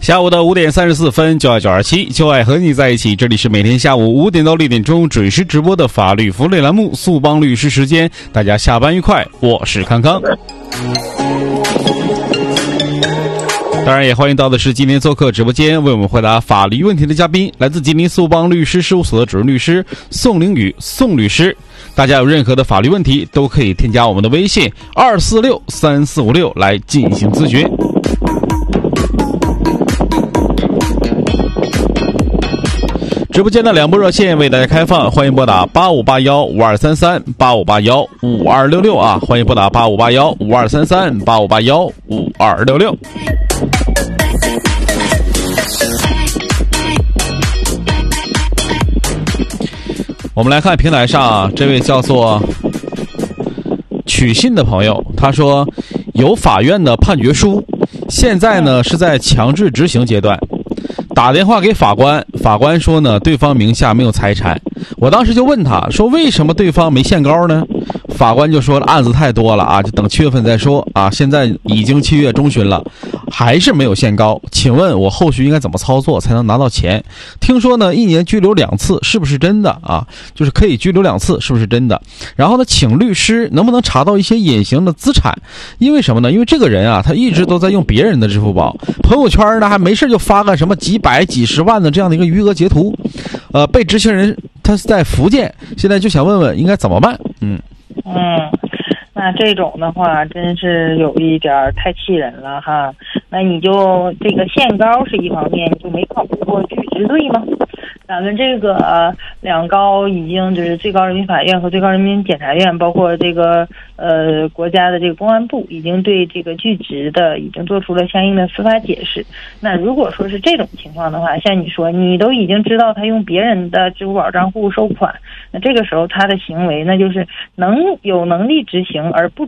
下午的5点34分，就爱927，就爱和你在一起。这里是每天下午5点到6点钟准时直播的法律福利栏目速帮律师时间。大家下班愉快，我是康康。当然也欢迎到的是今天做客直播间为我们回答法律问题的嘉宾，来自吉林速帮律师事务所的主任律师宋凌宇宋律师。大家有任何的法律问题都可以添加我们的微信2463456来进行咨询。直播间的两部热线为大家开放，欢迎拨打85815233 85815266啊，欢迎拨打85815233 85815266。我们来看平台上这位叫做取信的朋友，他说有法院的判决书，现在呢是在强制执行阶段，打电话给法官，法官说呢对方名下没有财产。我当时就问他说为什么对方没限高呢？法官就说案子太多了啊，就等7月份再说啊，现在已经7月中旬了，还是没有限高，请问我后续应该怎么操作才能拿到钱？听说呢1年拘留2次，是不是真的啊？就是可以拘留2次，是不是真的？然后呢请律师能不能查到一些隐形的资产？因为什么呢？因为这个人啊他一直都在用别人的支付宝，朋友圈呢还没事就发个什么几百几十万的这样的一个余额截图。被执行人他是在福建，现在就想问问应该怎么办。 那这种的话真是有一点太气人了哈。那你就这个限高是一方面，你就没考虑过举直罪吗？咱们这个两高已经就是最高人民法院和最高人民检察院，包括这个国家的这个公安部已经对这个据职的已经做出了相应的司法解释。那如果说是这种情况的话，像你说你都已经知道他用别人的支付宝账户收款，那这个时候他的行为那就是有能力执行而不